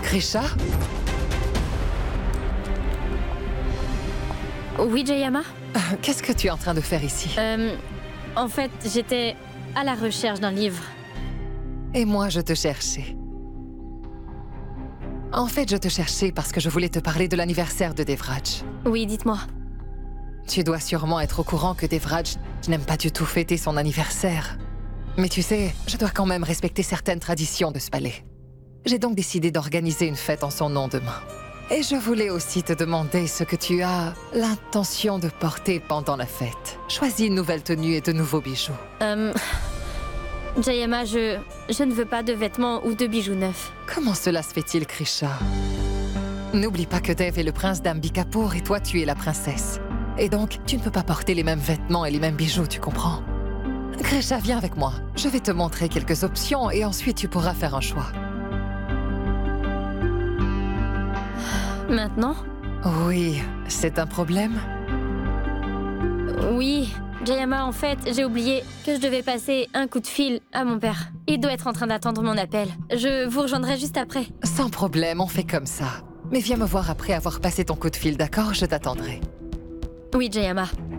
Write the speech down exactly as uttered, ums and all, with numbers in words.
Grisha? Oui, Jayama? Qu'est-ce que tu es en train de faire ici? Euh... En fait, j'étais à la recherche d'un livre. Et moi, je te cherchais. En fait, je te cherchais parce que je voulais te parler de l'anniversaire de Devraj. Oui, dites-moi. Tu dois sûrement être au courant que Devraj n'aime pas du tout fêter son anniversaire. Mais tu sais, je dois quand même respecter certaines traditions de ce palais. J'ai donc décidé d'organiser une fête en son nom demain. Et je voulais aussi te demander ce que tu as l'intention de porter pendant la fête. Choisis une nouvelle tenue et de nouveaux bijoux. Euh... Jayama, je... je ne veux pas de vêtements ou de bijoux neufs. Comment cela se fait-il, Grisha? N'oublie pas que Dev est le prince d'Ambikapur et toi, tu es la princesse. Et donc, tu ne peux pas porter les mêmes vêtements et les mêmes bijoux, tu comprends? Grisha, viens avec moi. Je vais te montrer quelques options et ensuite tu pourras faire un choix. Maintenant? Oui, c'est un problème? Oui, Jayama, en fait, j'ai oublié que je devais passer un coup de fil à mon père. Il doit être en train d'attendre mon appel. Je vous rejoindrai juste après. Sans problème, on fait comme ça. Mais viens me voir après avoir passé ton coup de fil, d'accord? Je t'attendrai. Oui, Jayama.